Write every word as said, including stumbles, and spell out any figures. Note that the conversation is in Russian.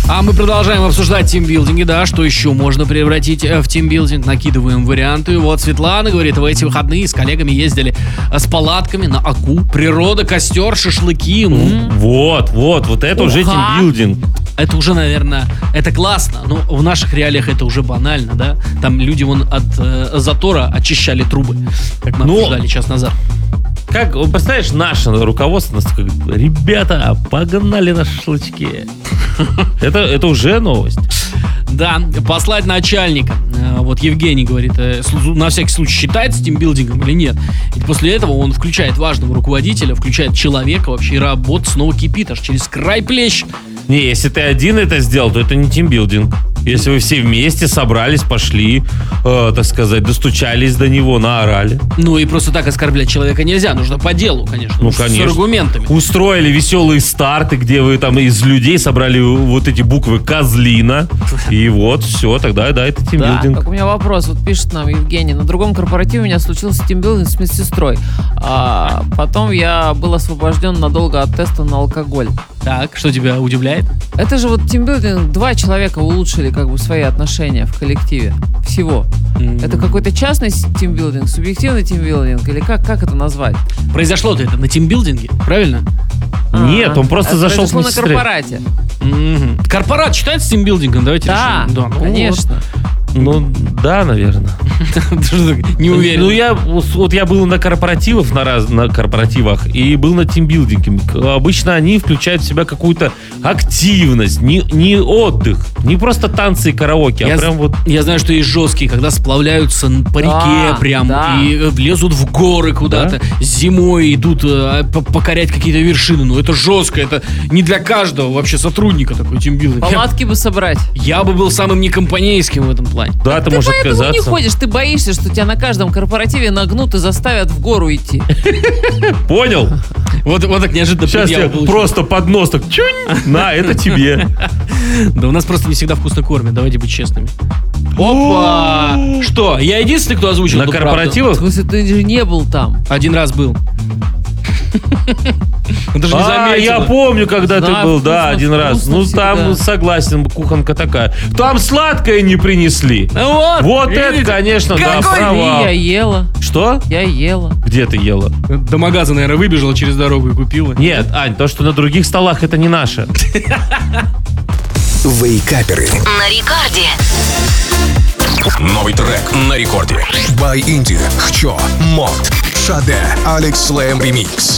А мы продолжаем обсуждать тимбилдинги, да, что еще можно превратить в тимбилдинг, накидываем варианты. Вот Светлана говорит, в эти выходные с коллегами ездили с палатками на Аку, природа, костер, шашлыки. Ну. Вот, вот, вот это Уха. уже тимбилдинг. Это уже, наверное, это классно, но в наших реалиях это уже банально, да? Там люди вон от э, затора очищали трубы, как мы ну, обсуждали час назад. Как, представляешь, наше руководство нас говорит, ребята, погнали на шашлычки. Это, это уже новость. Да, послать начальника. Вот Евгений говорит, на всякий случай считается тимбилдингом или нет. И после этого он включает важного руководителя, включает человека вообще, и работа снова кипит, аж через край плещ. Не, если ты один это сделал, то это не тимбилдинг. Если вы все вместе собрались, пошли, э, так сказать, достучались до него, наорали. Ну и просто так оскорблять человека нельзя, нужно по делу, конечно. Ну, конечно. С аргументами. Устроили веселые старты, где вы там из людей собрали вот эти буквы «Козлина». И вот, все, тогда, да, это тимбилдинг. Да, так у меня вопрос, вот пишет нам Евгений. На другом корпоративе у меня случился тимбилдинг с медсестрой. А потом я был освобожден надолго от теста на алкоголь. Так, что тебя удивляет? Это же вот тимбилдинг, два человека улучшили как бы свои отношения в коллективе. Всего. Mm-hmm. Это какой-то частный тимбилдинг, субъективный тимбилдинг, или как, как это назвать? Произошло-то это на тимбилдинге, правильно? Нет, он просто это зашел с на корпорате. Mm-hmm. Корпорат считается тимбилдингом? Давайте да, решим. Да, ну конечно. Вот. Ну, да, наверное. Не уверен. Ну, я, вот я был на корпоративах, на, раз, на корпоративах, и был на тимбилдинге. Обычно они включают в себя какую-то активность, не, не отдых, не просто танцы и караоке, я, а прям вот... Я знаю, что есть жесткие, когда сплавляются по реке да, прям, да. и лезут в горы куда-то, да? Зимой идут э, покорять какие-то вершины. Ну, это жестко, это не для каждого вообще сотрудника такой тимбилдинг. Палатки бы собрать. Я бы был самым некомпанейским в этом плане. Да, ты, ты можешь поэтому отказаться. не ходишь, ты боишься, что тебя на каждом корпоративе нагнут и заставят в гору идти. Понял? Вот, вот так неожиданно. Сейчас я просто под нос так чунь, на, это тебе. Да у нас просто не всегда вкусно кормят, давайте быть честными. Опа! Что, я единственный, кто озвучил на корпоративах? В смысле, ты же не был там. Один раз был. Даже не а, я помню, когда да, ты был, вкусно, да, один раз. Ну, всегда. Там, согласен, кухонка такая. Там сладкое не принесли. Вот, вот это, конечно, да, провал. Я ела. Что? Я ела. Где ты ела? До магаза, наверное, выбежала через дорогу и купила. Нет, Ань, то, что на других столах, это не наше. Вейкаперы на рекорде. Новый трек на рекорде. By Indie, Хчо, Мод, Шаде, Алекс Слэм Ремикс.